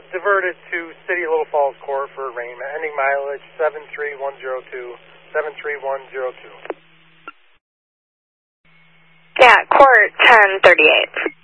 diverted to City Little Falls Court for arraignment. Ending mileage 73102. 73102. Yeah, court 1038.